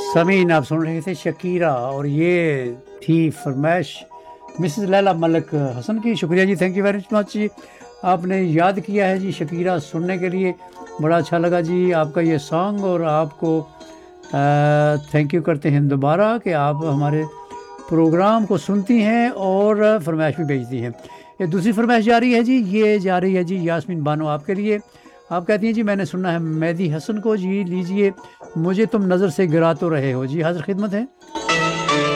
समीन आप सुन रहे थे शकीरा, और ये थी फरमाइश मिसेस लैला मलिक हसन की। शुक्रिया जी, थैंक यू वेरी मच जी, आपने याद किया है जी शकीरा सुनने के लिए। बड़ा अच्छा लगा जी आपका ये सॉन्ग, और आपको थैंक यू करते हैं दोबारा कि आप हमारे प्रोग्राम को सुनती हैं और फरमाइश भी भेजती हैं। ये दूसरी फरमाइश जा रही है जी, ये जा रही है जी यास्मीन बानो आपके लिए। आप कहती हैं जी मैंने सुना है मेहदी हसन को, जी लीजिए मुझे तुम नज़र से गिरा तो रहे हो। जी हाजिर खिदमत है।